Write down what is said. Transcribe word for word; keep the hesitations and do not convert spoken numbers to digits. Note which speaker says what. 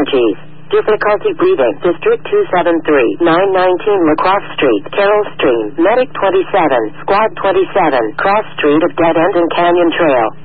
Speaker 1: allergies. Difficulty breathing. District two seven three, nine nineteen Lacrosse Street, Carroll Stream, Medic twenty-seven, Squad twenty-seven, Cross Street of Dead End and Canyon Trail.